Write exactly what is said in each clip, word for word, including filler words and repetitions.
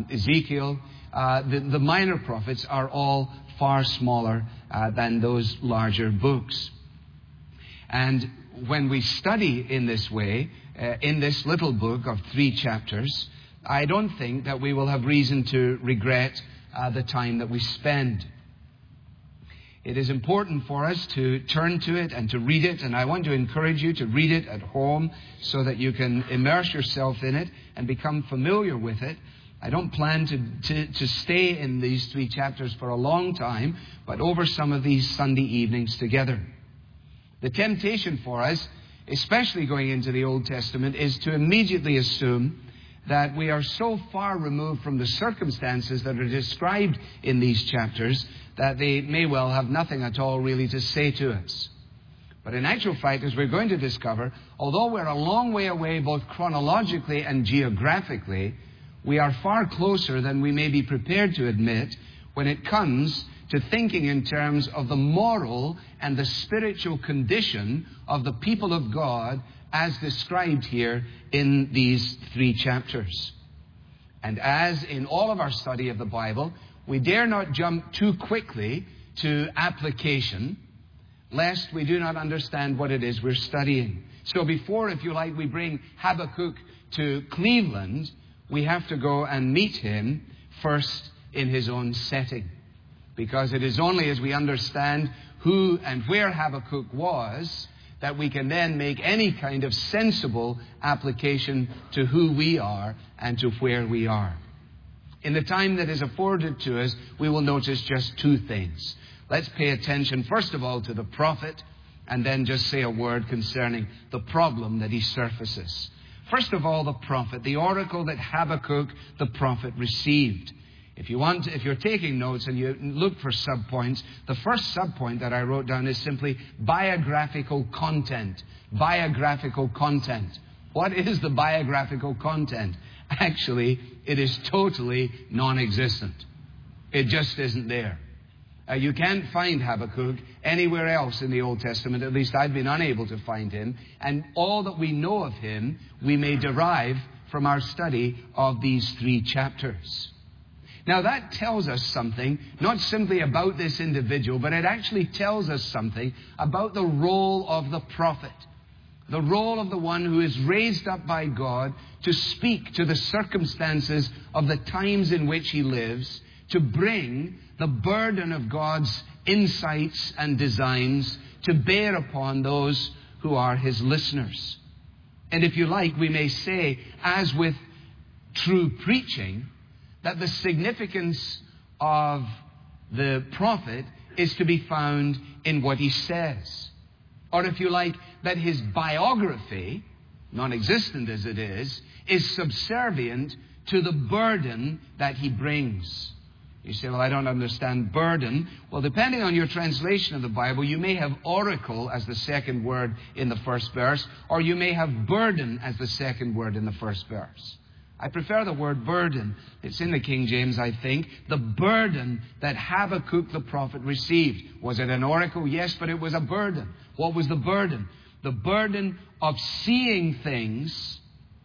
Ezekiel, uh, the, the minor prophets are all far smaller uh, than those larger books. And when we study in this way, uh, in this little book of three chapters, I don't think that we will have reason to regret uh, the time that we spend. It is important for us to turn to it and to read it, and I want to encourage you to read it at home so that you can immerse yourself in it and become familiar with it. I don't plan to, to, to stay in these three chapters for a long time, but over some of these Sunday evenings together. The temptation for us, especially going into the Old Testament, is to immediately assume that we are so far removed from the circumstances that are described in these chapters that they may well have nothing at all really to say to us. But in actual fact, as we're going to discover, although we're a long way away both chronologically and geographically, we are far closer than we may be prepared to admit when it comes to thinking in terms of the moral and the spiritual condition of the people of God as described here in these three chapters. And as in all of our study of the Bible, we dare not jump too quickly to application, lest we do not understand what it is we're studying. So before, if you like, we bring Habakkuk to Cleveland, we have to go and meet him first in his own setting. Because it is only as we understand who and where Habakkuk was that we can then make any kind of sensible application to who we are and to where we are. In the time that is afforded to us, we will notice just two things. Let's pay attention, first of all, to the prophet, and then just say a word concerning the problem that he surfaces. First of all, the prophet, the oracle that Habakkuk, the prophet, received. If you want, if you're taking notes and you look for subpoints, the first subpoint that I wrote down is simply biographical content. Biographical content. What is the biographical content? Actually, it is totally non-existent. It just isn't there. Uh, you can't find Habakkuk anywhere else in the Old Testament. At least I've been unable to find him. And all that we know of him, we may derive from our study of these three chapters. Now that tells us something, not simply about this individual, but it actually tells us something about the role of the prophet. The role of the one who is raised up by God to speak to the circumstances of the times in which he lives, to bring the burden of God's insights and designs to bear upon those who are his listeners. And if you like, we may say, as with true preaching, that the significance of the prophet is to be found in what he says. Or if you like, that his biography, non-existent as it is, is subservient to the burden that he brings. You say, well, I don't understand burden. Well, depending on your translation of the Bible, you may have oracle as the second word in the first verse, or you may have burden as the second word in the first verse. I prefer the word burden. It's in the King James, I think. The burden that Habakkuk the prophet received. Was it an oracle? Yes, but it was a burden. What was the burden? The burden of seeing things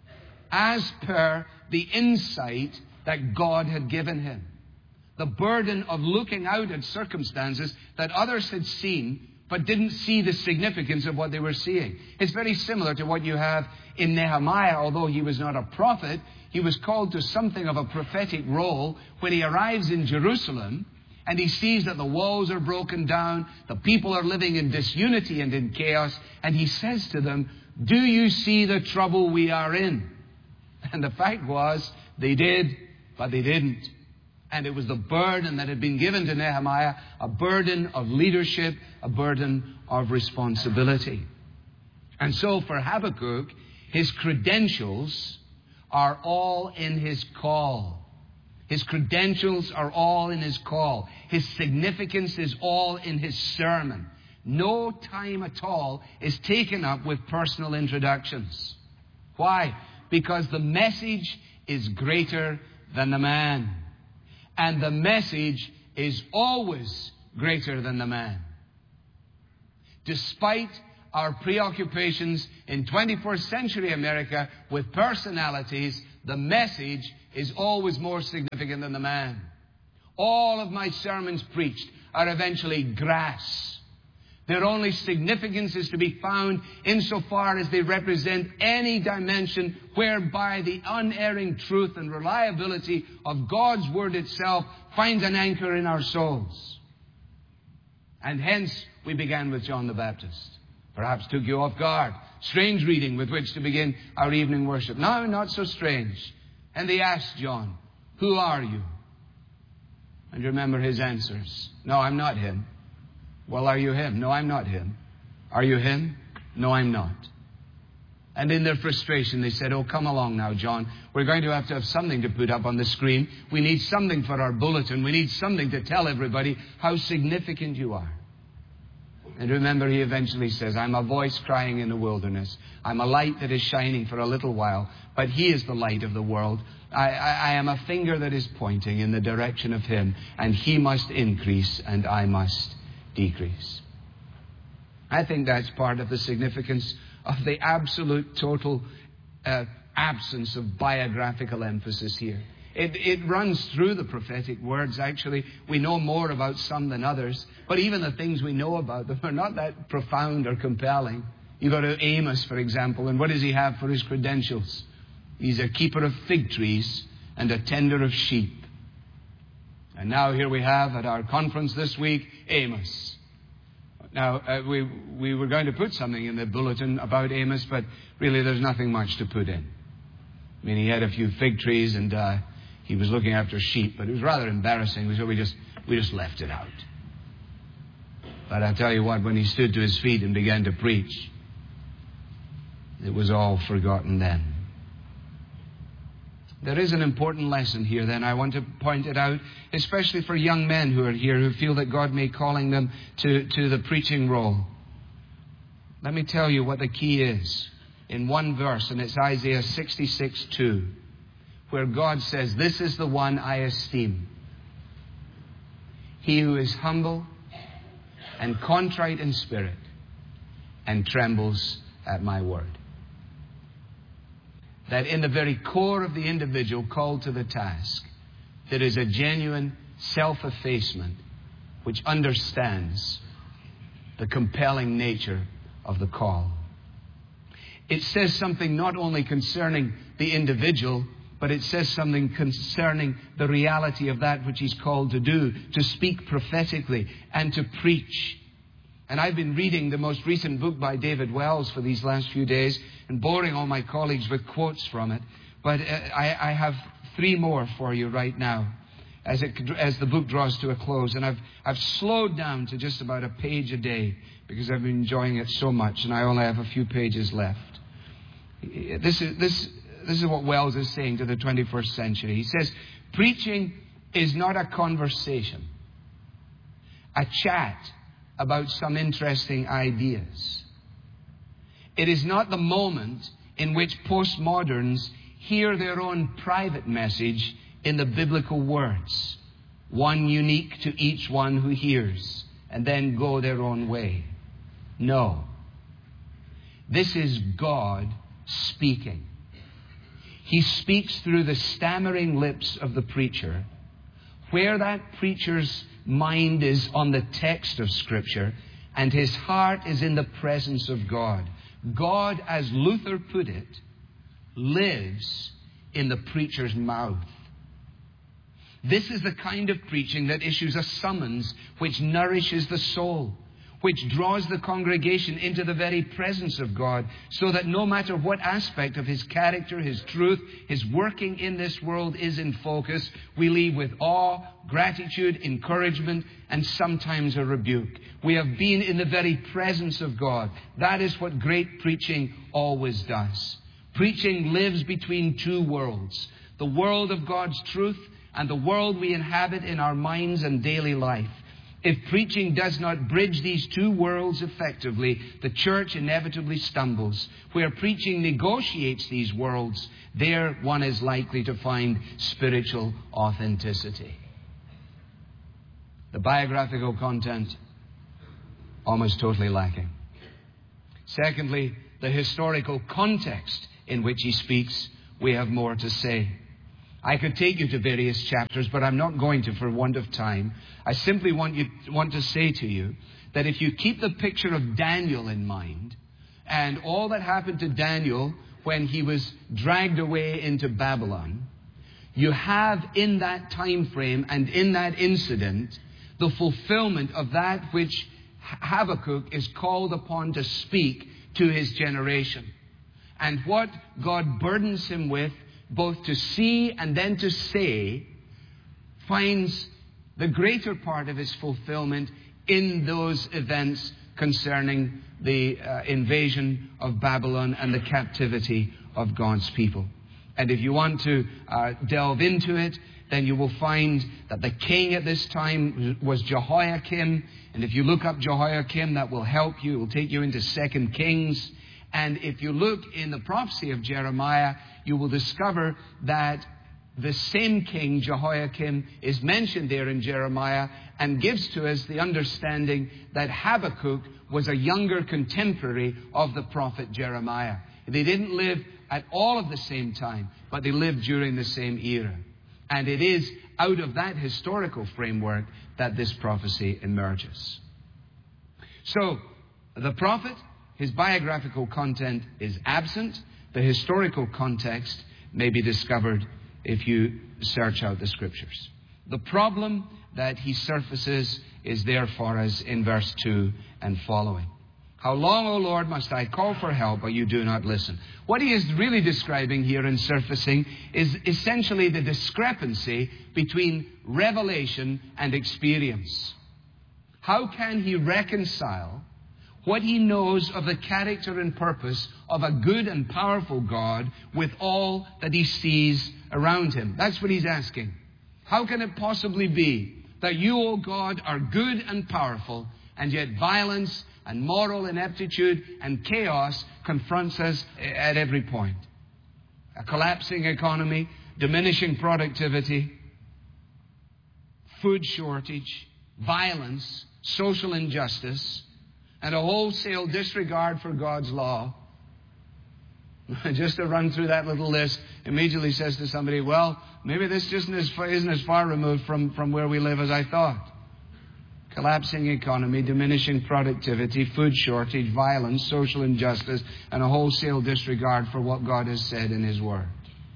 as per the insight that God had given him. The burden of looking out at circumstances that others had seen but didn't see the significance of what they were seeing. It's very similar to what you have in Nehemiah. Although he was not a prophet, he was called to something of a prophetic role when he arrives in Jerusalem and he sees that the walls are broken down, the people are living in disunity and in chaos, and he says to them, "Do you see the trouble we are in?" And the fact was, they did, but they didn't. And it was the burden that had been given to Nehemiah, a burden of leadership, a burden of responsibility. And so for Habakkuk, his credentials are all in his call. His credentials are all in his call. His significance is all in his sermon. No time at all is taken up with personal introductions. Why? Because the message is greater than the man. And the message is always greater than the man. Despite our preoccupations in twenty-first century America with personalities, the message is always more significant than the man. All of my sermons preached are eventually grass. Their only significance is to be found insofar as they represent any dimension whereby the unerring truth and reliability of God's Word itself finds an anchor in our souls. And hence we began with John the Baptist. Perhaps took you off guard. Strange reading with which to begin our evening worship. No, not so strange. And they asked John, "Who are you?" And you remember his answers. "No, I'm not him." "Well, are you him?" "No, I'm not him." "Are you him?" "No, I'm not." And in their frustration, they said, "Oh, come along now, John. We're going to have to have something to put up on the screen. We need something for our bulletin. We need something to tell everybody how significant you are." And remember, he eventually says, "I'm a voice crying in the wilderness. I'm a light that is shining for a little while, but he is the light of the world. I, I, I am a finger that is pointing in the direction of him, and he must increase and I must decrease." I think that's part of the significance of the absolute total uh, absence of biographical emphasis here. It, it runs through the prophetic words, actually. We know more about some than others, but even the things we know about them are not that profound or compelling. You go to Amos, for example, and what does he have for his credentials? He's a keeper of fig trees and a tender of sheep. And now here we have at our conference this week, Amos. Now, uh, we, we were going to put something in the bulletin about Amos, but really there's nothing much to put in. I mean, he had a few fig trees and uh, he was looking after sheep, but it was rather embarrassing, so we just, we just left it out. But I'll tell you what, when he stood to his feet and began to preach, it was all forgotten then. There is an important lesson here then. I want to point it out, especially for young men who are here who feel that God may be calling them to, to the preaching role. Let me tell you what the key is in one verse, and it's Isaiah sixty-six two, where God says, "This is the one I esteem. He who is humble and contrite in spirit and trembles at my word." That in the very core of the individual called to the task, there is a genuine self-effacement which understands the compelling nature of the call. It says something not only concerning the individual, but it says something concerning the reality of that which he's called to do, to speak prophetically and to preach. And I've been reading the most recent book by David Wells for these last few days and boring all my colleagues with quotes from it. But I, I have three more for you right now as, it, as the book draws to a close. And I've, I've slowed down to just about a page a day because I've been enjoying it so much, and I only have a few pages left. This is, this, this is what Wells is saying to the twenty-first century. He says, "Preaching is not a conversation, a chat about some interesting ideas. It is not the moment in which postmoderns hear their own private message in the biblical words, one unique to each one who hears, and then go their own way. No. This is God speaking. He speaks through the stammering lips of the preacher. Where that preacher's mind is on the text of Scripture and his heart is in the presence of God, God, as Luther put it, lives in the preacher's mouth. This is the kind of preaching that issues a summons which nourishes the soul, which draws the congregation into the very presence of God, so that no matter what aspect of His character, His truth, His working in this world is in focus, we leave with awe, gratitude, encouragement, and sometimes a rebuke. We have been in the very presence of God. That is what great preaching always does. Preaching lives between two worlds, the world of God's truth and the world we inhabit in our minds and daily life. If preaching does not bridge these two worlds effectively, the church inevitably stumbles. Where preaching negotiates these worlds, there one is likely to find spiritual authenticity. The biographical content, almost totally lacking. Secondly, the historical context in which he speaks, we have more to say. I could take you to various chapters, but I'm not going to for want of time. I simply want you want to say to you that if you keep the picture of Daniel in mind, and all that happened to Daniel when he was dragged away into Babylon, you have in that time frame and in that incident the fulfillment of that which Habakkuk is called upon to speak to his generation. And what God burdens him with, both to see and then to say, finds the greater part of his fulfillment in those events concerning the uh, invasion of Babylon and the captivity of God's people. And if you want to uh, delve into it, then you will find that the king at this time was Jehoiakim. And if you look up Jehoiakim, that will help you. It will take you into Second Kings. And if you look in the prophecy of Jeremiah, you will discover that the same king, Jehoiakim, is mentioned there in Jeremiah and gives to us the understanding that Habakkuk was a younger contemporary of the prophet Jeremiah. They didn't live at all of the same time, but they lived during the same era. And it is out of that historical framework that this prophecy emerges. So, the prophet, his biographical content is absent. The historical context may be discovered if you search out the Scriptures. The problem that he surfaces is there for us in verse two and following. How long, O Lord, must I call for help, but you do not listen? What he is really describing here and surfacing is essentially the discrepancy between revelation and experience. How can he reconcile what he knows of the character and purpose of a good and powerful God with all that he sees around him? That's what he's asking. How can it possibly be that you, O God, are good and powerful, and yet violence and moral ineptitude and chaos confronts us at every point? A collapsing economy, diminishing productivity, food shortage, violence, social injustice, and a wholesale disregard for God's law. Just to run through that little list immediately says to somebody, well, maybe this just isn't as far, isn't as far removed from, from where we live as I thought. Collapsing economy, diminishing productivity, food shortage, violence, social injustice, and a wholesale disregard for what God has said in His Word.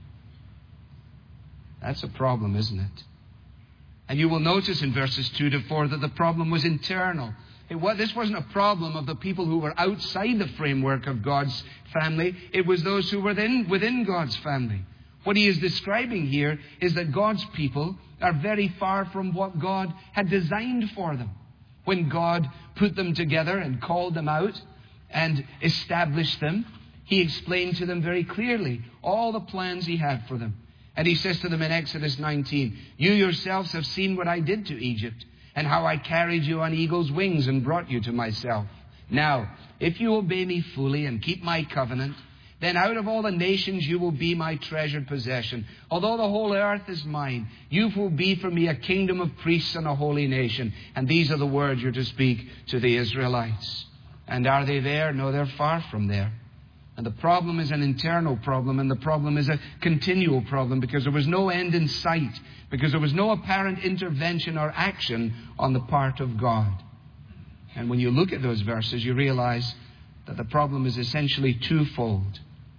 That's a problem, isn't it? And you will notice in verses two to four that the problem was internal. It was, this wasn't a problem of the people who were outside the framework of God's family. It was those who were within, within God's family. What he is describing here is that God's people are very far from what God had designed for them. When God put them together and called them out and established them, He explained to them very clearly all the plans He had for them. And He says to them in Exodus nineteen, you yourselves have seen what I did to Egypt, and how I carried you on eagle's wings and brought you to myself. Now, if you obey me fully and keep my covenant, then out of all the nations you will be my treasured possession. Although the whole earth is mine, you will be for me a kingdom of priests and a holy nation. And these are the words you're to speak to the Israelites. And are they there? No, they're far from there. And the problem is an internal problem, and the problem is a continual problem, because there was no end in sight, because there was no apparent intervention or action on the part of God. And when you look at those verses, you realize that the problem is essentially twofold.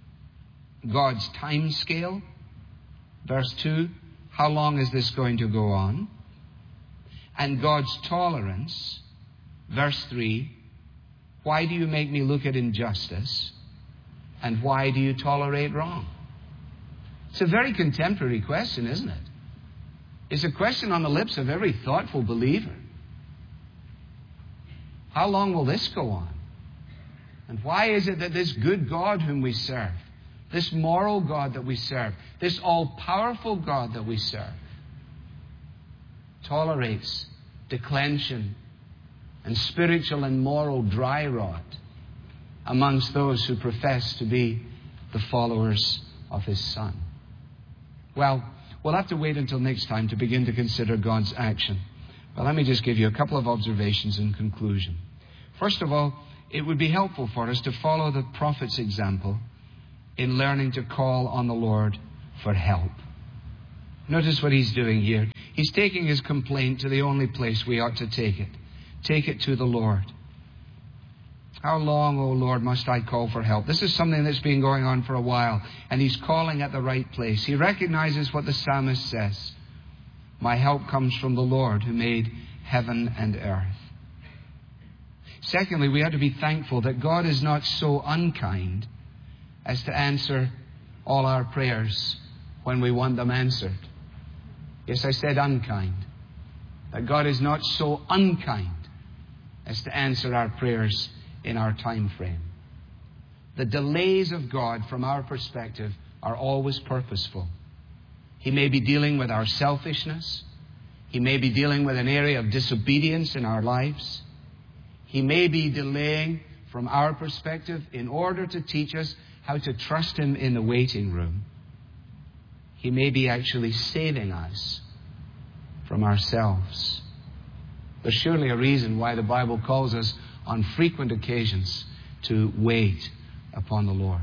God's time scale, verse two, how long is this going to go on? And God's tolerance, verse three, why do you make me look at injustice? And why do you tolerate wrong? It's a very contemporary question, isn't it? It's a question on the lips of every thoughtful believer. How long will this go on? And why is it that this good God whom we serve, this moral God that we serve, this all-powerful God that we serve, tolerates declension and spiritual and moral dry rot amongst those who profess to be the followers of His Son? Well, we'll have to wait until next time to begin to consider God's action. But let me just give you a couple of observations in conclusion. First of all, it would be helpful for us to follow the prophet's example in learning to call on the Lord for help. Notice what he's doing here. He's taking his complaint to the only place we ought to take it. Take it to the Lord. How long, O Lord, must I call for help? This is something that's been going on for a while, and he's calling at the right place. He recognizes what the psalmist says. My help comes from the Lord who made heaven and earth. Secondly, we ought to be thankful that God is not so unkind as to answer all our prayers when we want them answered. Yes, I said unkind. That God is not so unkind as to answer our prayers in our time frame. The delays of God from our perspective are always purposeful. He may be dealing with our selfishness. He may be dealing with an area of disobedience in our lives. He may be delaying from our perspective in order to teach us how to trust Him in the waiting room. He may be actually saving us from ourselves. There's surely a reason why the Bible calls us on frequent occasions to wait upon the Lord.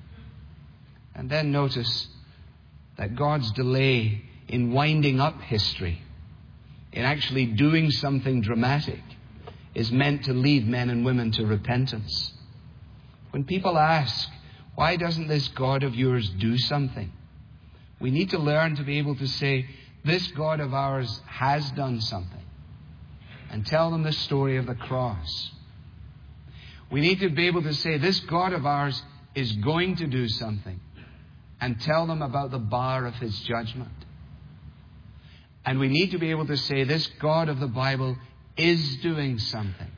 And then notice that God's delay in winding up history, in actually doing something dramatic, is meant to lead men and women to repentance. When people ask, why doesn't this God of yours do something? We need to learn to be able to say, this God of ours has done something, and tell them the story of the cross. We need to be able to say, this God of ours is going to do something, and tell them about the bar of His judgment. And we need to be able to say, this God of the Bible is doing something.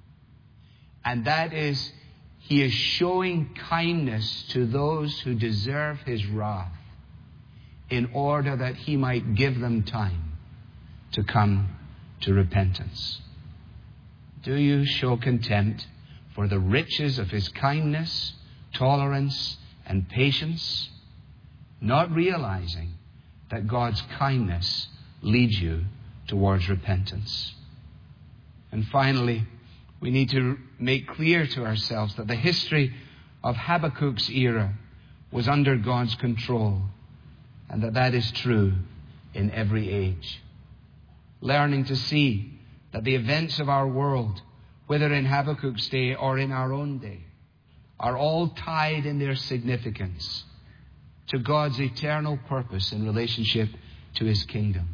And that is, He is showing kindness to those who deserve His wrath, in order that He might give them time to come to repentance. Do you show contempt for the riches of His kindness, tolerance, and patience, not realizing that God's kindness leads you towards repentance? And finally, we need to make clear to ourselves that the history of Habakkuk's era was under God's control, and that that is true in every age. Learning to see that the events of our world, whether in Habakkuk's day or in our own day, are all tied in their significance to God's eternal purpose in relationship to His kingdom.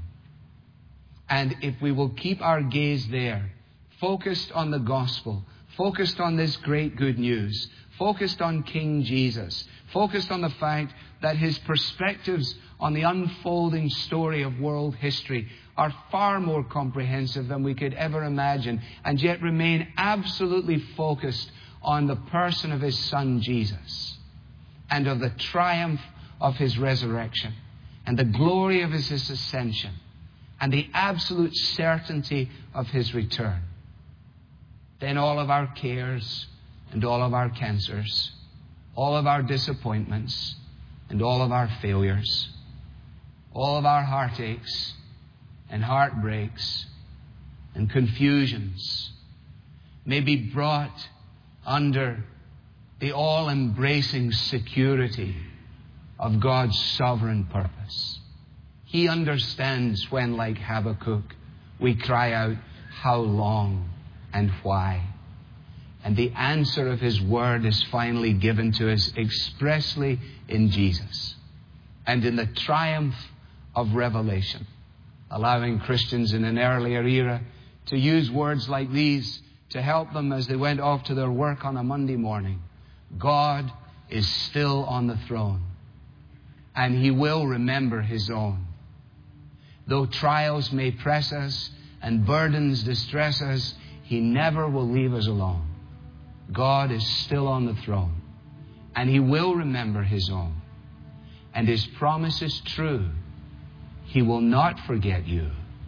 And if we will keep our gaze there, focused on the gospel, focused on this great good news, focused on King Jesus, focused on the fact that His perspectives on the unfolding story of world history are far more comprehensive than we could ever imagine, and yet remain absolutely focused on the person of His Son Jesus, and of the triumph of His resurrection, and the glory of His ascension, and the absolute certainty of His return. Then all of our cares and all of our cancers, all of our disappointments and all of our failures, all of our heartaches and heartbreaks and confusions may be brought under the all-embracing security of God's sovereign purpose. He understands when, like Habakkuk, we cry out, how long and why? And the answer of His word is finally given to us expressly in Jesus and in the triumph of revelation, allowing Christians in an earlier era to use words like these to help them as they went off to their work on a Monday morning. God is still on the throne, and He will remember His own. Though trials may press us and burdens distress us, He never will leave us alone. God is still on the throne, and He will remember His own. And His promise is true. He will not forget you.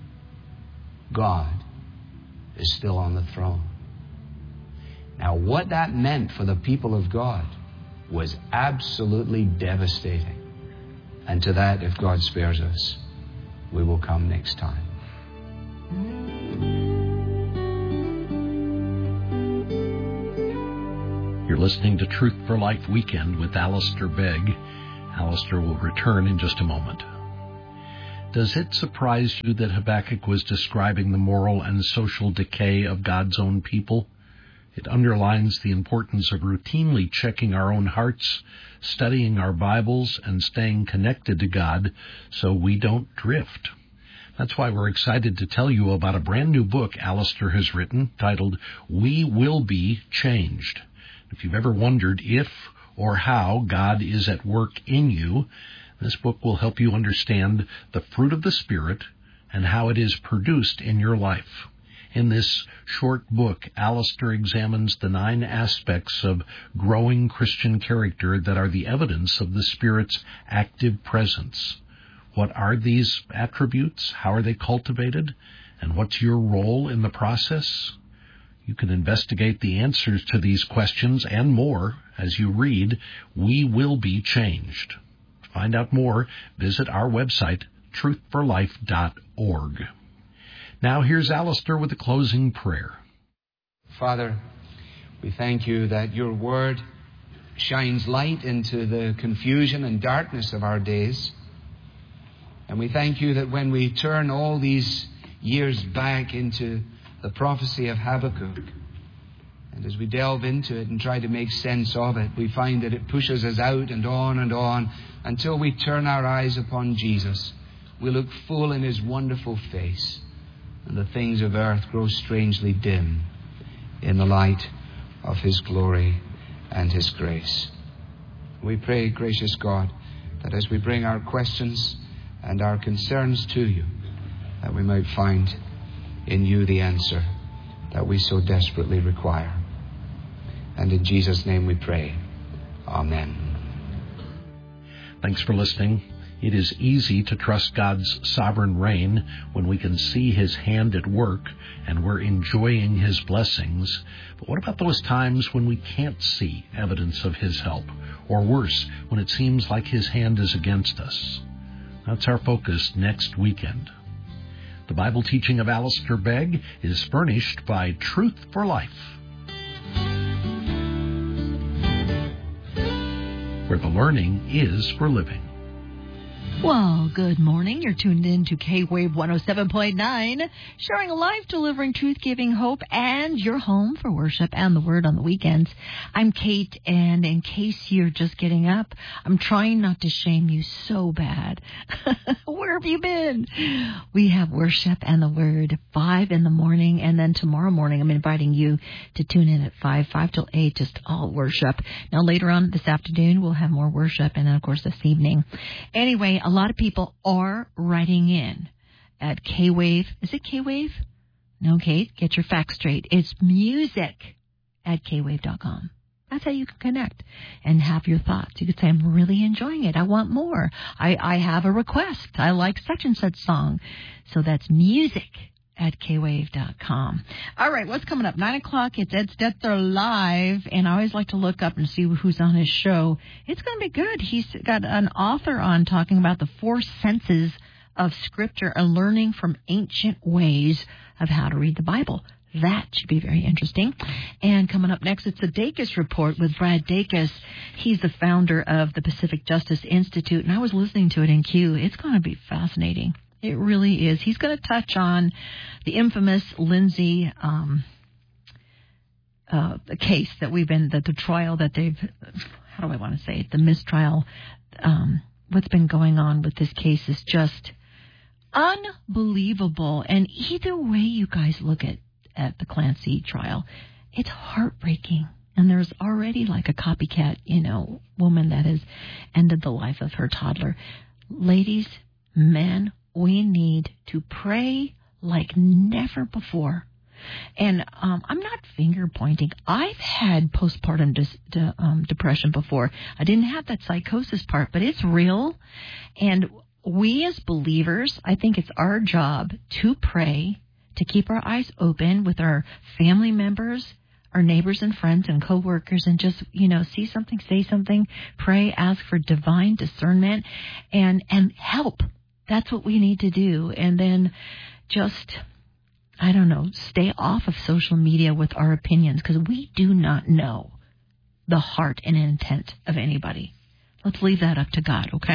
God is still on the throne. Now, what that meant for the people of God was absolutely devastating. And to that, if God spares us, we will come next time. You're listening to Truth for Life Weekend with Alistair Begg. Alistair will return in just a moment. Does it surprise you that Habakkuk was describing the moral and social decay of God's own people? It underlines the importance of routinely checking our own hearts, studying our Bibles, and staying connected to God so we don't drift. That's why we're excited to tell you about a brand new book Alistair has written titled We Will Be Changed. If you've ever wondered if or how God is at work in you, this book will help you understand the fruit of the Spirit and how it is produced in your life. In this short book, Alistair examines the nine aspects of growing Christian character that are the evidence of the Spirit's active presence. What are these attributes? How are they cultivated? And what's your role in the process? You can investigate the answers to these questions and more as you read We Will Be Changed. To find out more, visit our website, truth for life dot org. Now here's Alistair with a closing prayer. Father, we thank you that your word shines light into the confusion and darkness of our days. And we thank you that when we turn all these years back into the prophecy of Habakkuk, and as we delve into it and try to make sense of it, we find that it pushes us out and on and on until we turn our eyes upon Jesus. We look full in his wonderful face, and the things of earth grow strangely dim in the light of his glory and his grace. We pray, gracious God, that as we bring our questions and our concerns to you, that we might find in you the answer that we so desperately require. And in Jesus' name we pray. Amen. Thanks for listening. It is easy to trust God's sovereign reign when we can see his hand at work and we're enjoying his blessings. But what about those times when we can't see evidence of his help? Or worse, when it seems like his hand is against us? That's our focus next weekend. The Bible teaching of Alistair Begg is furnished by Truth for Life, where the learning is for living. Well, good morning. You're tuned in to K-Wave one oh seven point nine, sharing life, delivering truth, giving hope, and your home for worship and the Word on the weekends. I'm Kate, and in case you're just getting up, I'm trying not to shame you so bad. Where have you been? We have worship and the Word five in the morning, and then tomorrow morning I'm inviting you to tune in at five, five till eight, just all worship. Now later on this afternoon we'll have more worship, and then of course this evening. Anyway, a lot of people are writing in at K-Wave. Is it K-Wave? No, Kate, get your facts straight. It's music at K wave dot com. That's how you can connect and have your thoughts. You could say, I'm really enjoying it. I want more. I, I have a request. I like such and such song. So that's music at K wave dot com. All right, what's coming up? Nine o'clock, it's Ed Stetzer Live, and I always like to look up and see who's on his show. It's going to be good. He's got an author on talking about the four senses of Scripture and learning from ancient ways of how to read the Bible. That should be very interesting. And coming up next, it's the Dacus Report with Brad Dacus. He's the founder of the Pacific Justice Institute, and I was listening to it in Q. It's going to be fascinating. It really is. He's going to touch on the infamous Lindsay um, uh, the case that we've been, the, the trial that they've, how do I want to say it, the mistrial. Um, what's been going on with this case is just unbelievable. And either way you guys look at, at the Clancy trial, it's heartbreaking. And there's already like a copycat, you know, woman that has ended the life of her toddler. Ladies, men, we need to pray like never before. And um, I'm not finger pointing. I've had postpartum dis- de- um, depression before. I didn't have that psychosis part, but it's real. And we as believers, I think it's our job to pray, to keep our eyes open with our family members, our neighbors and friends and coworkers, and just, you know, see something, say something, pray, ask for divine discernment, and and help. That's what we need to do. And then just, I don't know, stay off of social media with our opinions, because we do not know the heart and intent of anybody. Let's leave that up to God, okay?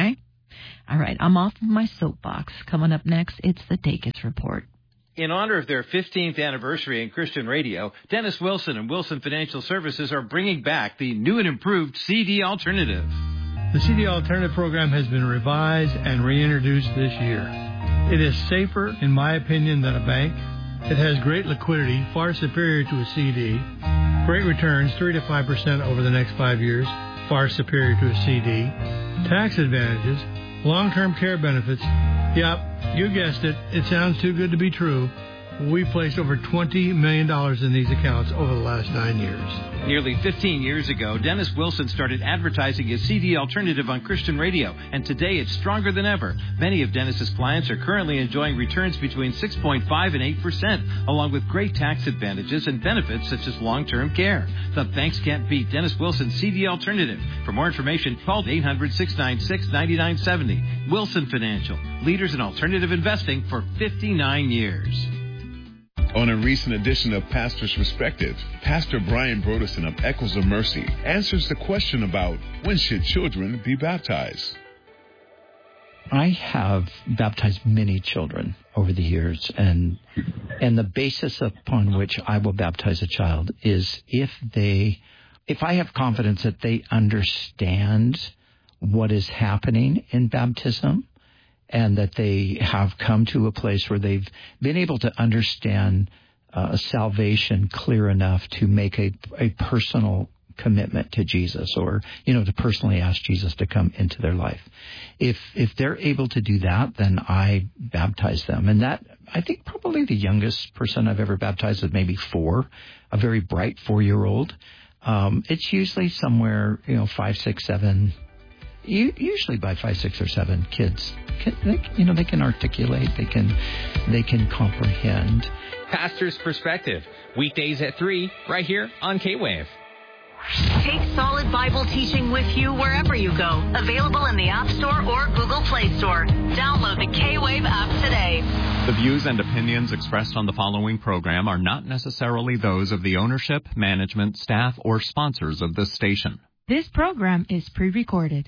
All right, I'm off my soapbox. Coming up next, it's the Dacus Report. In honor of their fifteenth anniversary in Christian radio, Dennis Wilson and Wilson Financial Services are bringing back the new and improved C D Alternative. The C D Alternative program has been revised and reintroduced this year. It is safer, in my opinion, than a bank. It has great liquidity, far superior to a C D. Great returns, three to five percent over the next five years, far superior to a C D. Tax advantages, long-term care benefits. Yep, you guessed it. It sounds too good to be true. We placed over twenty million dollars in these accounts over the last nine years. Nearly fifteen years ago, Dennis Wilson started advertising his C D Alternative on Christian radio, and today it's stronger than ever. Many of Dennis's clients are currently enjoying returns between six point five and eight percent, along with great tax advantages and benefits such as long-term care. The banks can't beat Dennis Wilson's C D Alternative. For more information, call eight hundred, six nine six, nine nine seven zero. Wilson Financial, leaders in alternative investing for fifty-nine years. On a recent edition of Pastor's Perspective, Pastor Brian Broderson of Echoes of Mercy answers the question about when should children be baptized. I have baptized many children over the years, and and the basis upon which I will baptize a child is if they, if I have confidence that they understand what is happening in baptism, and that they have come to a place where they've been able to understand uh, salvation clear enough to make a, a personal commitment to Jesus, or, you know, to personally ask Jesus to come into their life. If if they're able to do that, then I baptize them. And that, I think probably the youngest person I've ever baptized is maybe four, a very bright four-year-old. Um, it's usually somewhere, you know, five, six, seven. Usually by five, six, or seven kids, they, you know, they can articulate, they can, they can comprehend. Pastor's Perspective, weekdays at three, right here on K-Wave. Take solid Bible teaching with you wherever you go. Available in the App Store or Google Play Store. Download the K-Wave app today. The views and opinions expressed on the following program are not necessarily those of the ownership, management, staff, or sponsors of this station. This program is pre-recorded.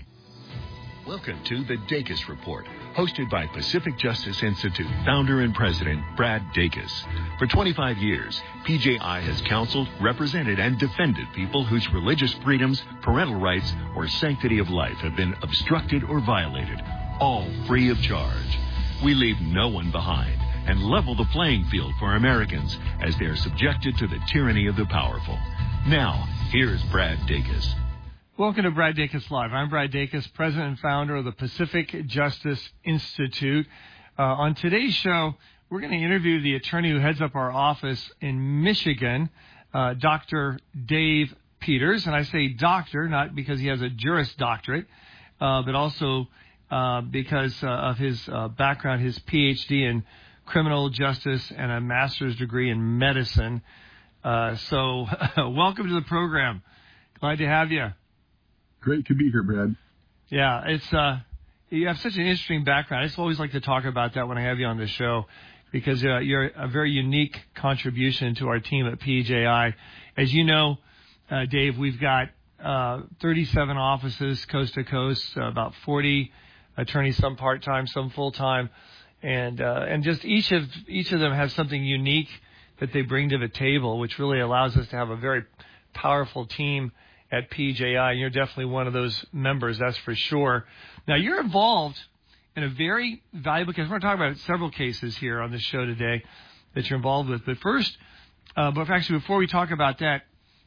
Welcome to the Dacus Report, hosted by Pacific Justice Institute founder and president Brad Dacus. For twenty-five years, P J I has counseled, represented, and defended people whose religious freedoms, parental rights, or sanctity of life have been obstructed or violated, all free of charge. We leave no one behind and level the playing field for Americans as they are subjected to the tyranny of the powerful. Now, here's Brad Dacus. Welcome to Brad Dacus Live. I'm Brad Dacus, president and founder of the Pacific Justice Institute. Uh, on today's show, we're going to interview the attorney who heads up our office in Michigan, uh, Doctor Dave Peters. And I say doctor, not because he has a Juris Doctorate, uh, but also uh, because uh, of his uh, background, his P H D in criminal justice and a master's degree in medicine. Uh, so welcome to the program. Glad to have you. Great to be here, Brad. Yeah, it's uh, you have such an interesting background. I just always like to talk about that when I have you on the show, because uh, you're a very unique contribution to our team at P J I. As you know, uh, Dave, we've got uh, thirty-seven offices coast to coast, uh, about forty attorneys, some part-time, some full-time, and uh, and just each of each of them has something unique that they bring to the table, which really allows us to have a very powerful team at P J I. You're definitely one of those members, that's for sure. Now, you're involved in a very valuable case. We're going to talk about several cases here on this show today that you're involved with. But first, uh, but actually, before we talk about that,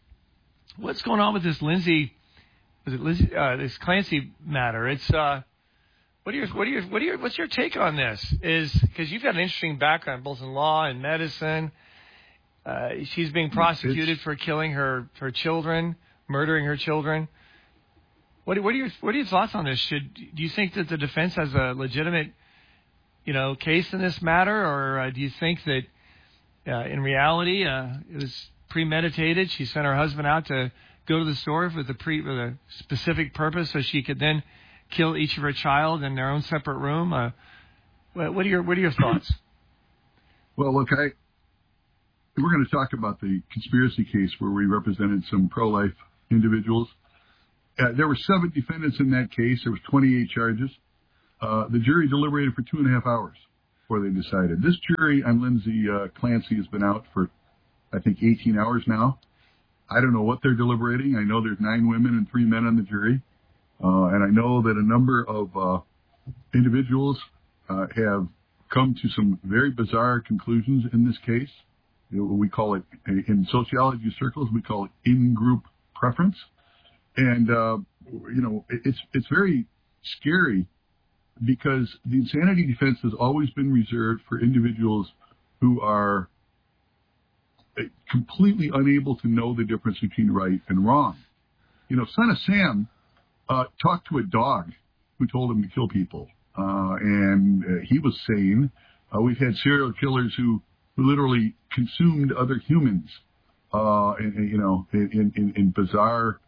what's going on with this Lindsay, is it Lindsay, uh, this Clancy matter? It's uh, what are your, what are your, what are your, what's your take on this? Is because you've got an interesting background both in law and medicine. Uh, she's being prosecuted for killing her her children. Murdering her children. What, what are your what are your thoughts on this? Should do you think that the defense has a legitimate, you know, case in this matter, or uh, do you think that uh, in reality uh, it was premeditated? She sent her husband out to go to the store with a pre with a specific purpose, so she could then kill each of her child in their own separate room. Uh, what, what are your what are your thoughts? Well, look, I we're going to talk about the conspiracy case where we represented some pro-life individuals. Uh, there were seven defendants in that case. There was twenty-eight charges. Uh, the jury deliberated for two and a half hours before they decided. This jury on Lindsay uh, Clancy has been out for, I think, eighteen hours now. I don't know what they're deliberating. I know there's nine women and three men on the jury. Uh, and I know that a number of uh, individuals uh, have come to some very bizarre conclusions in this case. You know, we call it, in sociology circles, we call it in-group preference. And, uh, you know, it's it's very scary because the insanity defense has always been reserved for individuals who are completely unable to know the difference between right and wrong. You know, Son of Sam uh, talked to a dog who told him to kill people, uh, and uh, he was sane. Uh, we've had serial killers who, who literally consumed other humans, uh, in, in, you know, in, in, in bizarre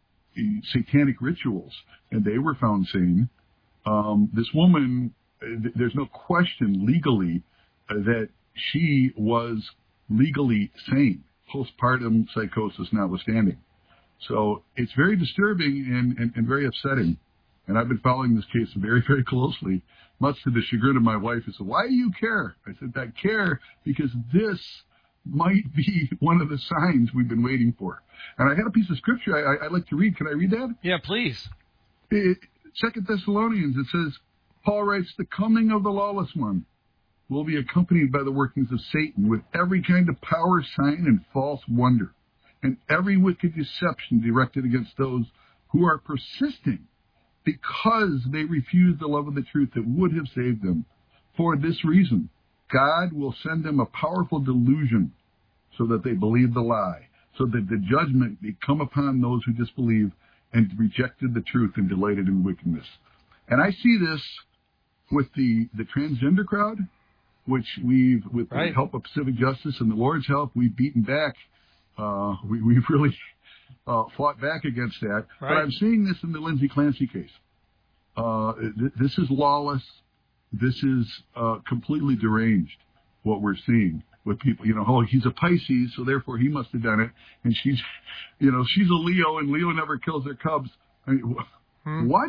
satanic rituals, and they were found sane. Um, this woman, th- there's no question legally uh, that she was legally sane, postpartum psychosis notwithstanding. So it's very disturbing and, and, and very upsetting. And I've been following this case very, very closely, much to the chagrin of my wife, who said, "Why do you care?" I said, "I care because this might be one of the signs we've been waiting for." And I had a piece of scripture I, I, I'd like to read. Can I read that? Yeah, please. It, Second Thessalonians, it says, Paul writes, "The coming of the lawless one will be accompanied by the workings of Satan with every kind of power, sign, and false wonder, and every wicked deception directed against those who are persisting because they refuse the love of the truth that would have saved them. For this reason, God will send them a powerful delusion so that they believe the lie, so that the judgment may come upon those who disbelieve and rejected the truth and delighted in wickedness." And I see this with the, the transgender crowd, which we've, with right. the help of Pacific Justice and the Lord's help, we've beaten back. Uh, we, we've really uh, fought back against that. Right. But I'm seeing this in the Lindsay Clancy case. Uh, th- this is lawless. This is uh, completely deranged, what we're seeing with people. You know, oh, he's a Pisces, so therefore he must have done it. And she's, you know, she's a Leo, and Leo never kills their cubs. I mean, hmm. what?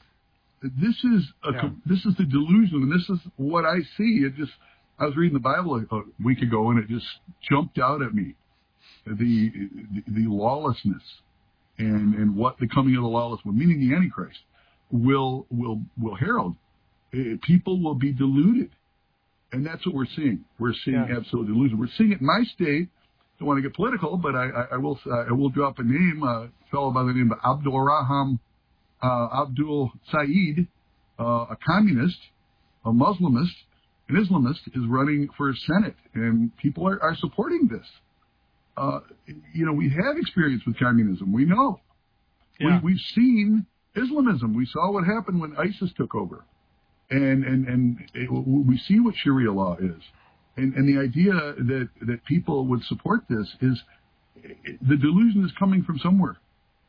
This is a, yeah. this is the delusion, and this is what I see. It just, I was reading the Bible a week ago, and it just jumped out at me. The the, the lawlessness and, and what the coming of the lawless one, meaning the Antichrist, will will will herald. People will be deluded. And that's what we're seeing. We're seeing yeah. absolute delusion. We're seeing it in my state. Don't want to get political, but I, I, I will uh, I will drop a name, a fellow by the name of Abdul Raham uh, Abdul Saeed, uh, a communist, a Muslimist, an Islamist, is running for Senate, and people are, are supporting this. Uh, you know, we have experience with communism. We know. Yeah. We, we've seen Islamism. We saw what happened when ISIS took over. And and and it, we see what Sharia law is, and and the idea that that people would support this is the delusion is coming from somewhere,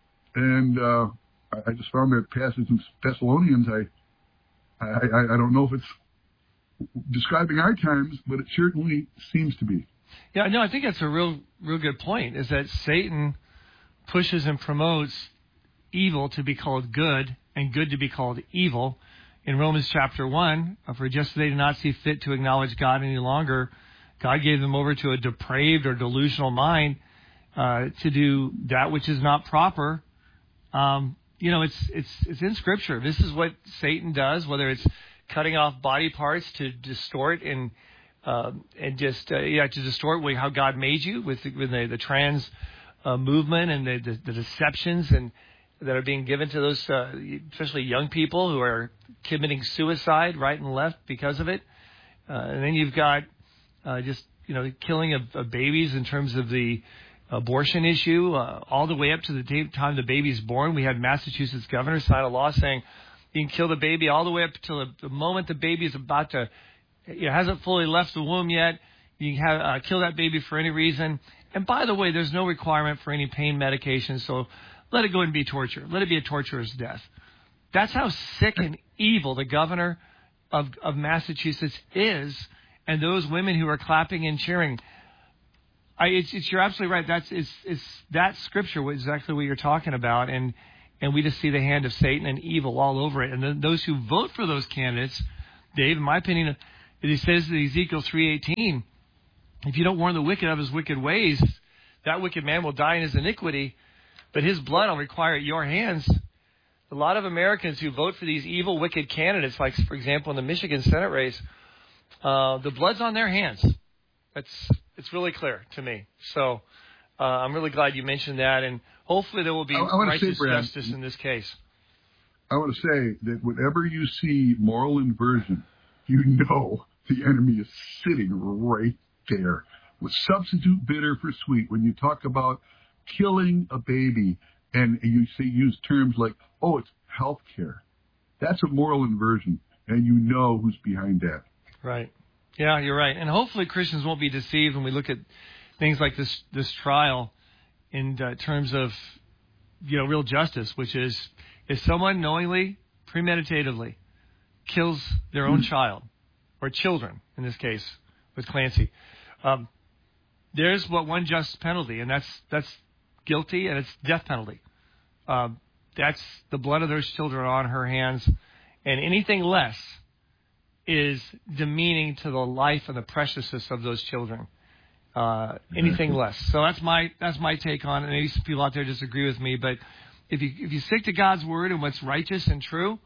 and uh, I just found that passage in Thessalonians. I, I I don't know if it's describing our times, but it certainly seems to be. Yeah, no, I think that's a real real good point. Is that Satan pushes and promotes evil to be called good and good to be called evil. In Romans chapter one, for just as they did not see fit to acknowledge God any longer, God gave them over to a depraved or delusional mind uh, to do that which is not proper. Um, you know, it's it's it's in Scripture. This is what Satan does, whether it's cutting off body parts to distort and uh, and just uh, yeah to distort how God made you with the, with the, the trans uh, movement and the, the, the deceptions and. that are being given to those, uh, especially young people who are committing suicide right and left because of it. Uh, and then you've got uh, just, you know, killing of, of babies in terms of the abortion issue, uh, all the way up to the time the baby's born. We had Massachusetts governor sign a law saying you can kill the baby all the way up until the, the moment the baby is about to, you know, hasn't fully left the womb yet. You can have, uh, kill that baby for any reason. And by the way, there's no requirement for any pain medication, so let it go and be torture. Let it be a torturous death. That's how sick and evil the governor of, of Massachusetts is, and those women who are clapping and cheering. I, it's, it's, you're absolutely right. That's it's, it's that scripture, exactly what you're talking about. And and we just see the hand of Satan and evil all over it. And then those who vote for those candidates, Dave, in my opinion, it says in Ezekiel three eighteen, if you don't warn the wicked of his wicked ways, that wicked man will die in his iniquity, but his blood will require at your hands. A lot of Americans who vote for these evil, wicked candidates, like, for example, in the Michigan Senate race, uh, the blood's on their hands. It's, it's really clear to me. So uh, I'm really glad you mentioned that, and hopefully there will be I, I righteous say, Brad, justice in this case. I want to say that whenever you see moral inversion, you know the enemy is sitting right there with substitute bitter for sweet. When you talk about killing a baby and you say use terms like, oh, it's health care, that's a moral inversion, and you know who's behind that. Right. Yeah, you're right. And hopefully Christians won't be deceived when we look at things like this this trial in uh, terms of, you know, real justice, which is if someone knowingly, premeditatively kills their own mm-hmm. child, or children in this case with Clancy, um, there's what one just penalty, and that's that's guilty, and it's death penalty. Um, that's the blood of those children on her hands, and anything less is demeaning to the life and the preciousness of those children. Uh, anything less. So that's my that's my take on it. Maybe some people out there disagree with me, but if you if you stick to God's word and what's righteous and true,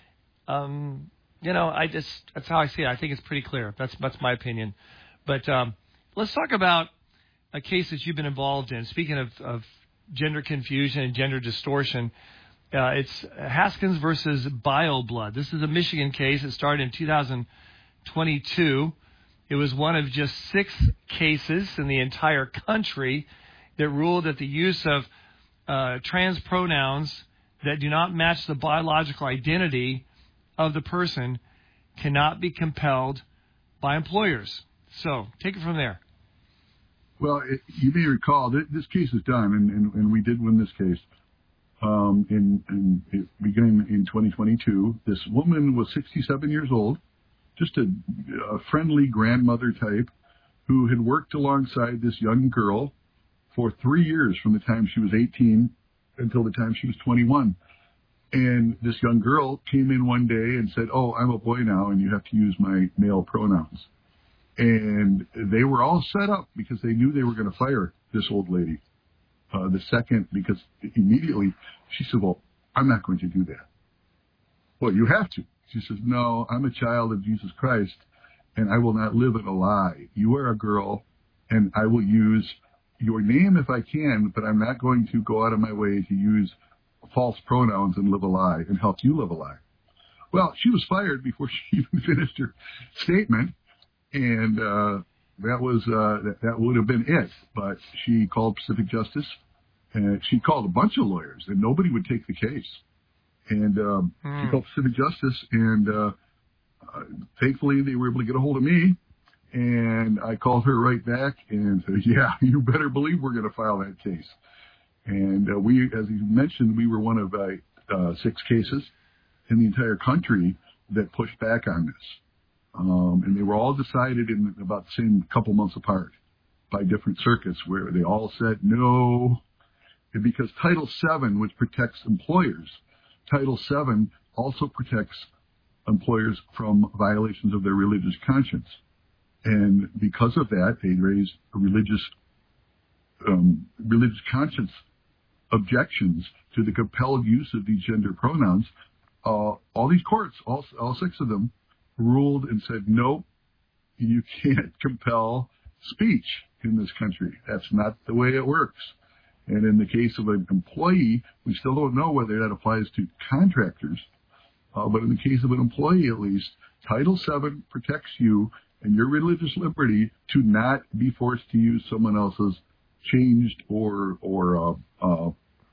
um, you know, I just that's how I see it. I think it's pretty clear. That's that's my opinion. But um, let's talk about a case that you've been involved in. Speaking of, of gender confusion and gender distortion, uh, it's Haskins versus BioBlood. This is a Michigan case. It started in two thousand twenty-two. It was one of just six cases in the entire country that ruled that the use of uh, trans pronouns that do not match the biological identity of the person cannot be compelled by employers. So take it from there. Well, it, you may recall that this case is done, and, and, and we did win this case. Um, in, in it beginning in twenty twenty-two, this woman was sixty-seven years old, just a, a friendly grandmother type who had worked alongside this young girl for three years from the time she was eighteen until the time she was twenty-one. And this young girl came in one day and said, oh, I'm a boy now, and you have to use my male pronouns. And they were all set up because they knew they were going to fire this old lady. Uh, the second, because immediately she said, well, I'm not going to do that. Well, you have to. She says, no, I'm a child of Jesus Christ, and I will not live in a lie. You are a girl, and I will use your name if I can, but I'm not going to go out of my way to use false pronouns and live a lie and help you live a lie. Well, she was fired before she even finished her statement, and uh, that was uh, that, that would have been it. But she called Pacific Justice, and she called a bunch of lawyers, and nobody would take the case. And um, mm. she called Pacific Justice, and uh, uh, thankfully they were able to get a hold of me. And I called her right back and said, yeah, you better believe we're going to file that case. And uh, we, as you mentioned, we were one of uh, uh, six cases in the entire country that pushed back on this. Um, and they were all decided in about the same couple months apart by different circuits where they all said no. And because Title seven, which protects employers, Title seven also protects employers from violations of their religious conscience. And because of that, they raised religious um, religious conscience objections to the compelled use of these gender pronouns. Uh, all these courts, all, all six of them, ruled and said, no, you can't compel speech in this country. That's not the way it works. And in the case of an employee, we still don't know whether that applies to contractors. Uh, but in the case of an employee, at least, Title seven protects you and your religious liberty to not be forced to use someone else's changed or or uh, uh,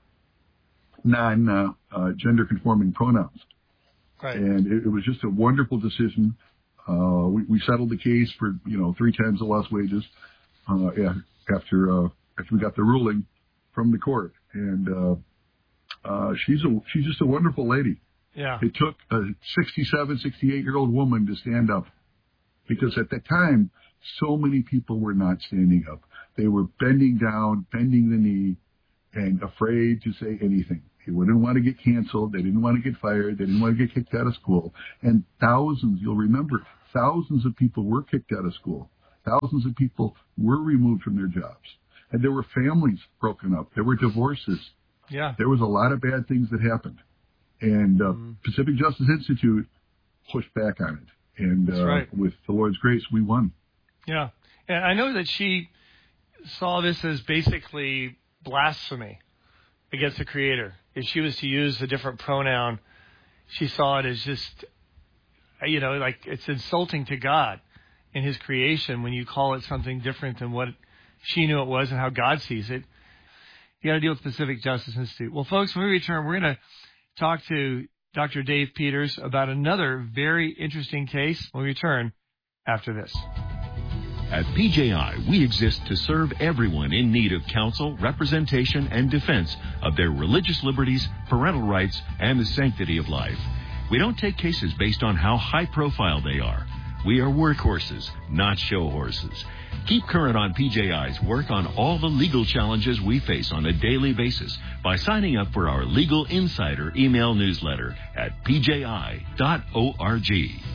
non uh, uh, gender conforming pronouns. Right. And it, it was just a wonderful decision. Uh, we, we settled the case for you know three times the lost wages uh, after uh, after we got the ruling from the court. And uh, uh, she's a she's just a wonderful lady. Yeah. It took a sixty-seven, sixty-eight year old woman to stand up. Because at that time, so many people were not standing up. They were bending down, bending the knee, and afraid to say anything. They wouldn't want to get canceled. They didn't want to get fired. They didn't want to get kicked out of school. And thousands, you'll remember, thousands of people were kicked out of school. Thousands of people were removed from their jobs. And there were families broken up. There were divorces. Yeah. There was a lot of bad things that happened. And uh, mm. Pacific Justice Institute pushed back on it. And uh, right. with the Lord's grace, we won. Yeah. And I know that she saw this as basically blasphemy against the Creator. If she was to use a different pronoun, she saw it as just, you know, like it's insulting to God in His creation when you call it something different than what she knew it was and how God sees it. You got to deal with Pacific Justice Institute. Well, folks, when we return, we're going to talk to Doctor Dave Peters about another very interesting case when we return after this. At P J I, we exist to serve everyone in need of counsel, representation, and defense of their religious liberties, parental rights, and the sanctity of life. We don't take cases based on how high profile they are. We are workhorses, not show horses. Keep current on P J I's work on all the legal challenges we face on a daily basis by signing up for our Legal Insider email newsletter at p j i dot org.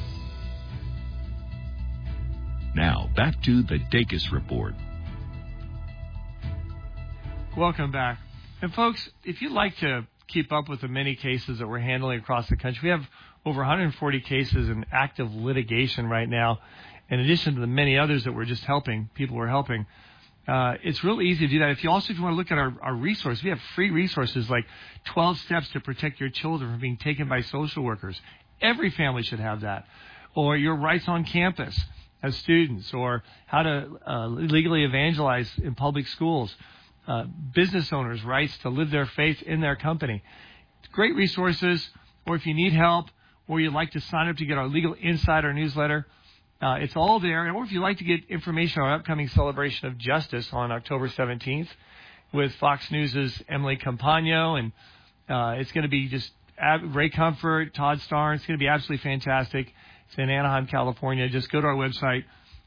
Now, back to the Dacus Report. Welcome back. And folks, if you'd like to keep up with the many cases that we're handling across the country, we have over one hundred forty cases in active litigation right now, in addition to the many others that we're just helping, people we're helping. Uh, it's real easy to do that. If you also if you want to look at our, our resources, we have free resources like twelve steps to protect your children from being taken by social workers. Every family should have that. Or your rights on campus as students, or how to uh, legally evangelize in public schools, uh, business owners' rights to live their faith in their company. Great resources, or if you need help, or you'd like to sign up to get our Legal Insider newsletter, uh, it's all there. Or if you'd like to get information on our upcoming celebration of justice on October seventeenth with Fox News' Emily Campagno, and uh, it's going to be just ab- Ray Comfort, Todd Starr. It's going to be absolutely fantastic. It's in Anaheim, California. Just go to our website,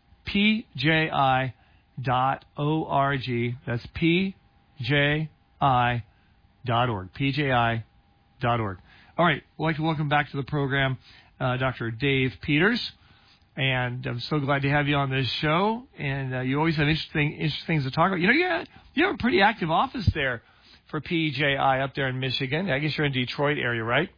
p j i dot org. That's p j i dot org. p j i dot org. All right. I'd like to welcome back to the program uh, Doctor Dave Peters. And I'm so glad to have you on this show. And uh, you always have interesting, interesting things to talk about. You know, you have, you have a pretty active office there for P J I up there in Michigan. I guess you're in Detroit area, right?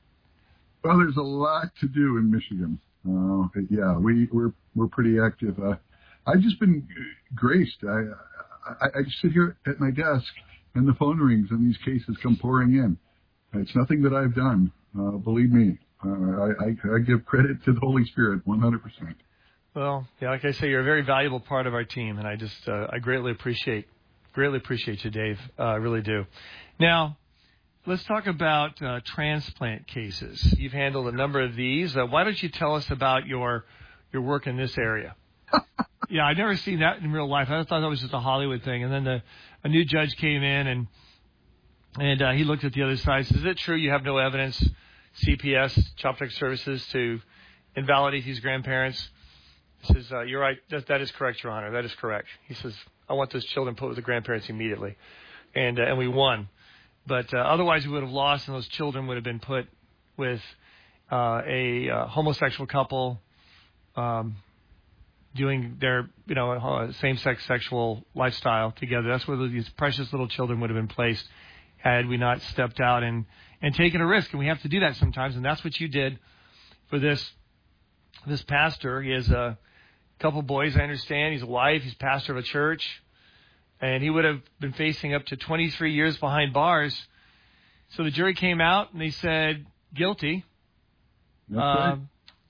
Well, there's a lot to do in Michigan. Uh, yeah, we, we're we're pretty active. Uh, I've just been graced. I, I I just sit here at my desk, and the phone rings, and these cases come pouring in. It's nothing that I've done. Uh, believe me, uh, I, I I give credit to the Holy Spirit, one hundred percent. Well, yeah, like I say, you're a very valuable part of our team, and I just uh, I greatly appreciate greatly appreciate you, Dave. Uh, I really do. Now, let's talk about uh, transplant cases. You've handled a number of these. Uh, why don't you tell us about your your work in this area? Yeah, I've never seen that in real life. I thought that was just a Hollywood thing. And then the, a new judge came in, and and uh, he looked at the other side. Says, "Is it true you have no evidence, C P S, Child Protective Services, to invalidate these grandparents?" He says, uh, "You're right. That, that is correct, Your Honor. That is correct." He says, "I want those children put with the grandparents immediately," and uh, and we won. But uh, otherwise, we would have lost, and those children would have been put with uh, a uh, homosexual couple um, doing their, you know, uh, same-sex sexual lifestyle together. That's where these precious little children would have been placed had we not stepped out and, and taken a risk. And we have to do that sometimes, and that's what you did for this this pastor. He has a couple boys, I understand. He's a wife. He's pastor of a church. And he would have been facing up to twenty-three years behind bars. So the jury came out and they said guilty That's right. um,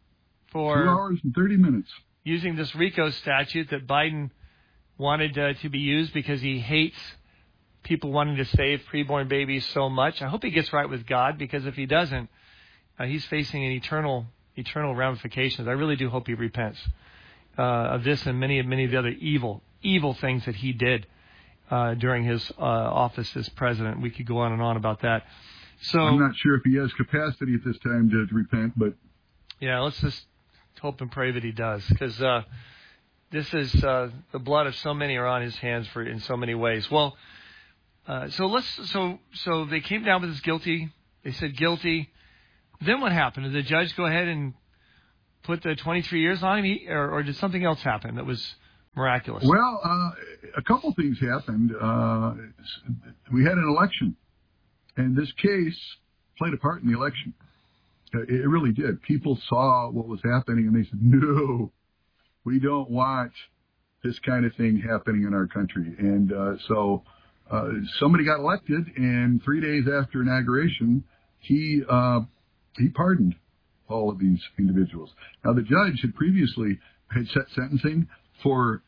for two hours and thirty minutes using this RICO statute that Biden wanted uh, to be used because he hates people wanting to save preborn babies so much. I hope he gets right with God, because if he doesn't, uh, he's facing an eternal eternal ramifications. I really do hope he repents uh, of this and many many of the other evil evil things that he did. Uh, during his uh, office as president. We could go on and on about that. So I'm not sure if he has capacity at this time to, to repent, but yeah, let's just hope and pray that he does, because uh, this is uh, the blood of so many are on his hands for in so many ways. Well, Uh, so let's so so they came down with this guilty. They said guilty. Then what happened? Did the judge go ahead and put the twenty-three years on him, he, or, or did something else happen that was miraculous? Well, uh, a couple things happened. Uh, we had an election, and this case played a part in the election. It really did. People saw what was happening, and they said, no, we don't want this kind of thing happening in our country. And uh, so uh, somebody got elected, and three days after inauguration, he uh, he pardoned all of these individuals. Now, the judge had previously had set sentencing for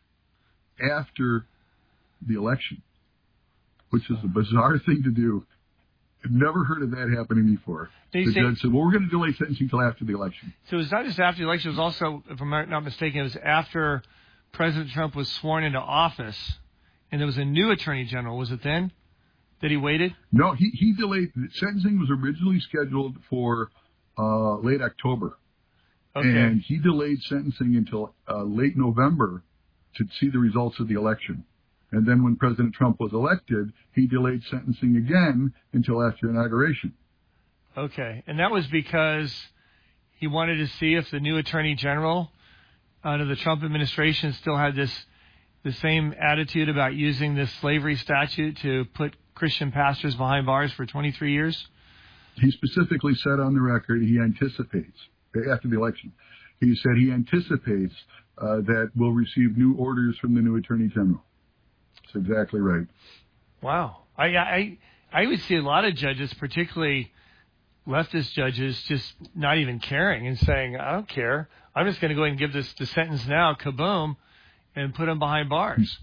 after the election, which is a bizarre thing to do. I've never heard of that happening before. They the say, judge said, well, we're going to delay sentencing until after the election. So it's not just after the election. It was also, if I'm not mistaken, it was after President Trump was sworn into office, and there was a new attorney general. Was it then that he waited? No, he, he delayed. Sentencing was originally scheduled for uh, late October. Okay. And he delayed sentencing until uh, late November to see the results of the election. And then when President Trump was elected, he delayed sentencing again until after inauguration. Okay. And that was because he wanted to see if the new attorney general under the Trump administration still had this the same attitude about using this slavery statute to put Christian pastors behind bars for twenty-three years? He specifically said on the record he anticipates, after the election, he said he anticipates uh, that we'll receive new orders from the new attorney general. That's exactly right. Wow. I, I, I would see a lot of judges, particularly leftist judges, just not even caring and saying, I don't care. I'm just going to go ahead and give this the sentence now, kaboom, and put him behind bars.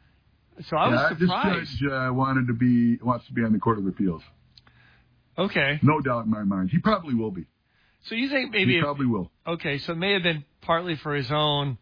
So I was yeah, surprised. This judge uh, wanted to be wants to be on the Court of Appeals. Okay. No doubt in my mind. He probably will be. So you think maybe... He it, probably will. Okay, so it may have been partly for his own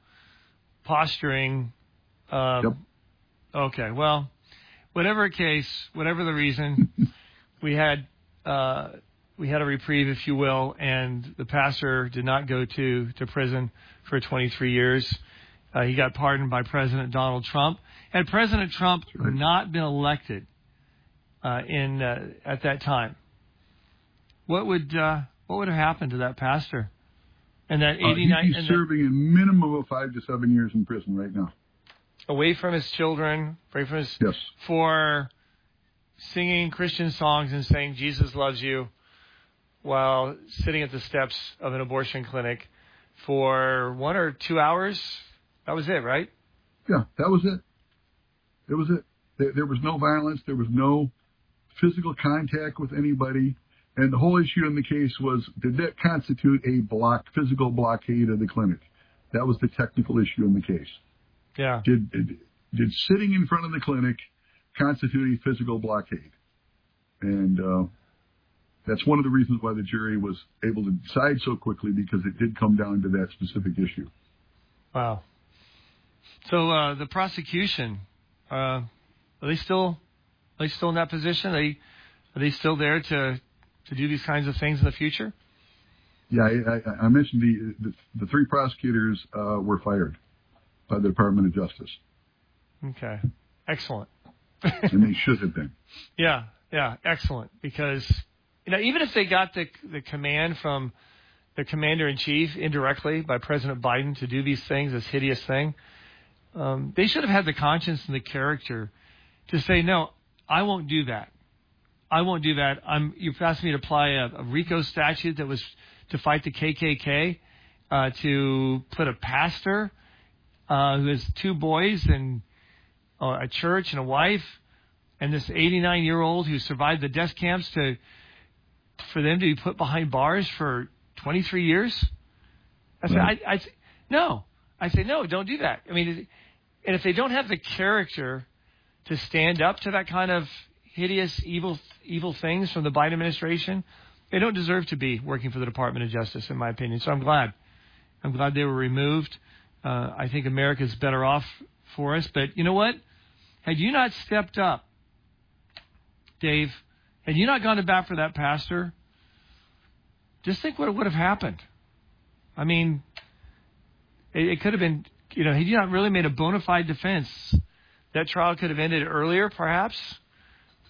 posturing. Um, yep. Okay, well, whatever case, whatever the reason, we had uh, we had a reprieve, if you will, and the pastor did not go to, to prison for twenty-three years. Uh, he got pardoned by President Donald Trump. Had President Trump right. not been elected uh, in uh, at that time, what would uh, what would have happened to that pastor? And that eighty-nine. Uh, he's and serving that, a minimum of five to seven years in prison right now. Away from his children, away from his yes. for singing Christian songs and saying Jesus loves you while sitting at the steps of an abortion clinic for one or two hours. That was it, right? Yeah, that was it. It was it. There, there was no violence. There was no physical contact with anybody. And the whole issue in the case was, did that constitute a block, physical blockade of the clinic? That was the technical issue in the case. Yeah. Did, did did sitting in front of the clinic constitute a physical blockade? And uh, that's one of the reasons why the jury was able to decide so quickly, because it did come down to that specific issue. Wow. So uh, the prosecution, uh, are they still are they still in that position? Are they are they still there to to do these kinds of things in the future? Yeah, I, I, I mentioned the, the the three prosecutors uh, were fired by the Department of Justice. Okay, excellent. And they should have been. Yeah, yeah, excellent. Because you know, even if they got the the command from the commander in chief indirectly by President Biden to do these things, this hideous thing, um, they should have had the conscience and the character to say, no, I won't do that. I won't do that. I'm. You've asked me to apply a, a RICO statute that was to fight the K K K, uh, to put a pastor uh, who has two boys and uh, a church and a wife, and this eighty-nine-year-old who survived the death camps, to for them to be put behind bars for twenty-three years. I say, right. I, I no. I say no. Don't do that. I mean, and if they don't have the character to stand up to that kind of hideous, evil, evil things from the Biden administration, they don't deserve to be working for the Department of Justice, in my opinion. So I'm glad. I'm glad they were removed. Uh, I think America's better off for us. But you know what? Had you not stepped up, Dave, had you not gone to bat for that pastor, just think what would have happened. I mean, it, it could have been, you know, had you not really made a bona fide defense, that trial could have ended earlier, perhaps.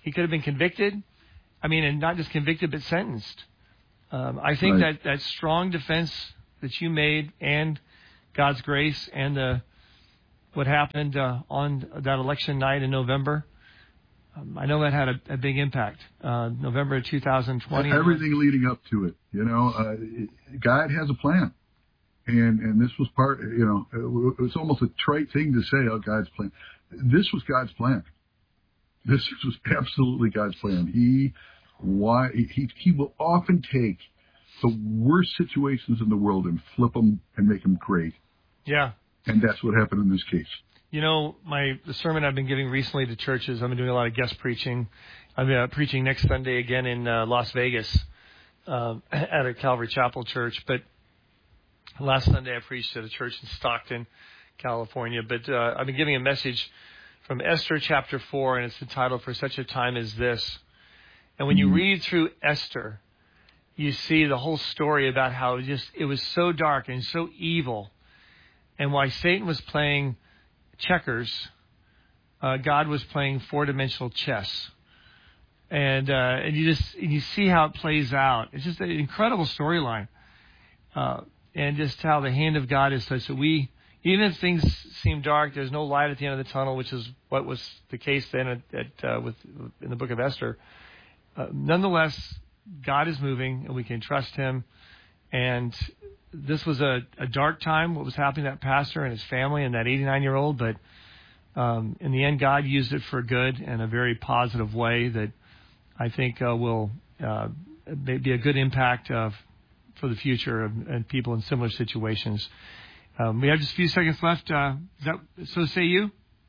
He could have been convicted. I mean, and not just convicted, but sentenced. Um, I think Right. that that strong defense that you made, and God's grace, and the what happened uh, on that election night in November, um, I know that had a, a big impact. Uh, November of two thousand twenty. Everything leading up to it, you know, uh, it, God has a plan. And and this was part, you know, it was almost a trite thing to say, oh, God's plan. This was God's plan. This was absolutely God's plan. He why he he will often take the worst situations in the world and flip them and make them great. Yeah. And that's what happened in this case. You know, my the sermon I've been giving recently to churches, I've been doing a lot of guest preaching. I'm uh, preaching next Sunday again in uh, Las Vegas uh, at a Calvary Chapel church. But last Sunday I preached at a church in Stockton, California. But uh, I've been giving a message from Esther chapter four, and it's entitled For Such a Time as This. And when you read through Esther, you see the whole story about how it just it was so dark and so evil, and why Satan was playing checkers, uh, God was playing four-dimensional chess. And uh, and you just and you see how it plays out. It's just an incredible storyline, uh, and just how the hand of God is such that we, even if things seem dark, there's no light at the end of the tunnel, which is what was the case then at, at uh, with in the book of Esther. Uh, nonetheless, God is moving, and we can trust Him. And this was a, a dark time, what was happening to that pastor and his family and that eighty-nine-year-old. But um, in the end, God used it for good in a very positive way that I think uh, will uh, be a good impact uh, for the future of, and people in similar situations. Um, we have just a few seconds left. Uh, is that, so say you?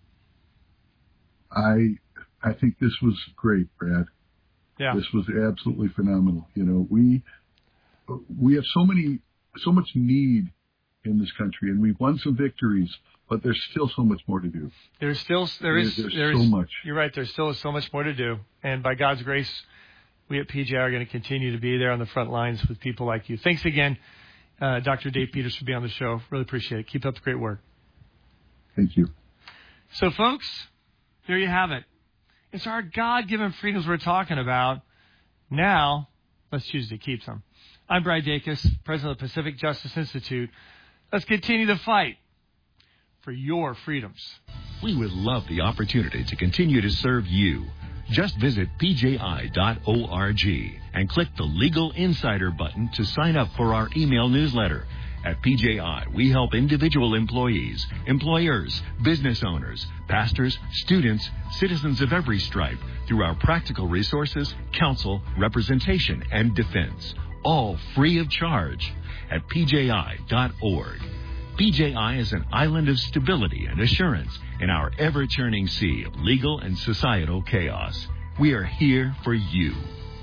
I I think this was great, Brad. Yeah. This was absolutely phenomenal. You know, we we have so many so much need in this country, and we've won some victories, but there's still so much more to do. There's still there is there's there is, so much. You're right. There's still so much more to do, and by God's grace, we at P J I are going to continue to be there on the front lines with people like you. Thanks again, uh, Doctor Dave Peters, for being on the show. Really appreciate it. Keep up the great work. Thank you. So, folks, there you have it. It's our God-given freedoms we're talking about. Now, let's choose to keep them. I'm Brad Dacus, president of the Pacific Justice Institute. Let's continue the fight for your freedoms. We would love the opportunity to continue to serve you. Just visit P J I dot org and click the Legal Insider button to sign up for our email newsletter. At P J I, we help individual employees, employers, business owners, pastors, students, citizens of every stripe through our practical resources, counsel, representation, and defense, all free of charge at P J I dot org. P J I is an island of stability and assurance in our ever-turning sea of legal and societal chaos. We are here for you.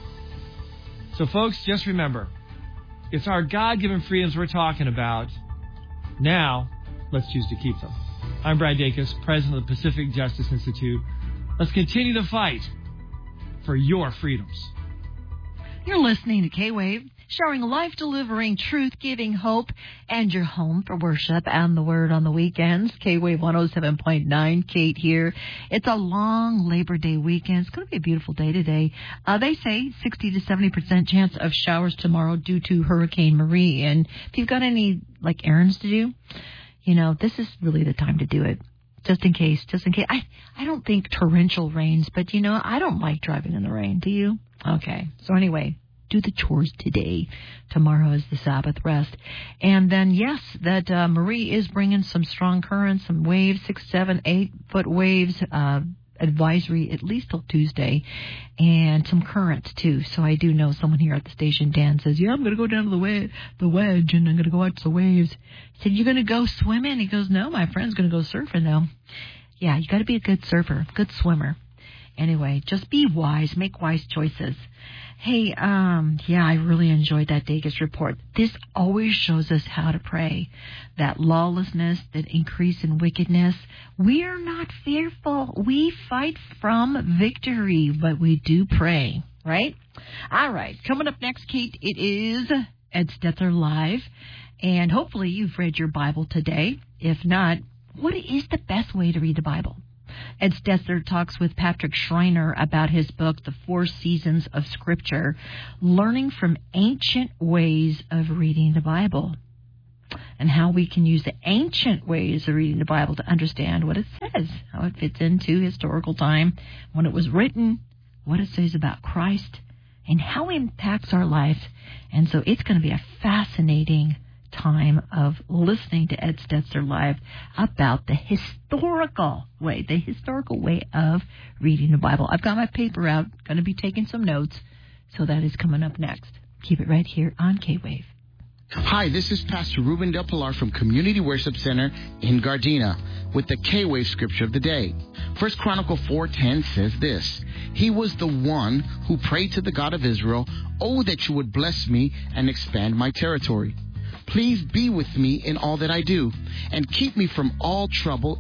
So, folks, just remember, it's our God-given freedoms we're talking about. Now, let's choose to keep them. I'm Brad Dacus, president of the Pacific Justice Institute. Let's continue the fight for your freedoms. You're listening to K-Wave, showering life, delivering truth, giving hope, and your home for worship and the Word on the weekends. K-Wave one oh seven point nine, Kate here. It's a long Labor Day weekend. It's going to be a beautiful day today. Uh, they say sixty to seventy percent chance of showers tomorrow due to Hurricane Marie. And if you've got any, like, errands to do, you know, this is really the time to do it. Just in case, just in case. I, I don't think torrential rains, but, you know, I don't like driving in the rain. Do you? Okay. So anyway, do the chores today. Tomorrow is the Sabbath rest. And then, yes, that uh, Marie is bringing some strong currents, some waves, six, seven, eight foot waves, uh, advisory at least till Tuesday, and some currents too. So I do know someone here at the station, Dan, says, yeah, I'm going to go down to the, we- the wedge and I'm going to go watch the waves. I said, you going to go swimming? He goes, no, my friend's going to go surfing though. Yeah, you got to be a good surfer, good swimmer. Anyway, just be wise, make wise choices. Hey, um, yeah, I really enjoyed that Dacus report. This always shows us how to pray. That lawlessness, that increase in wickedness. We are not fearful. We fight from victory, but we do pray, right? All right, coming up next, Kate, it is Ed Stetzer Live. And hopefully you've read your Bible today. If not, what is the best way to read the Bible? Ed Stetzer talks with Patrick Schreiner about his book, The Four Seasons of Scripture, Learning from Ancient Ways of Reading the Bible, and how we can use the ancient ways of reading the Bible to understand what it says, how it fits into historical time, when it was written, what it says about Christ, and how it impacts our lives. And so it's going to be a fascinating time of listening to Ed Stetzer live about the historical way, the historical way of reading the Bible. I've got my paper out, going to be taking some notes, so that is coming up next. Keep it right here on K-Wave. Hi, this is Pastor Ruben Del Pilar from Community Worship Center in Gardena with the K-Wave Scripture of the Day. First Chronicle four ten says this: He was the one who prayed to the God of Israel, "Oh, that you would bless me and expand my territory. Please be with me in all that I do, and keep me from all trouble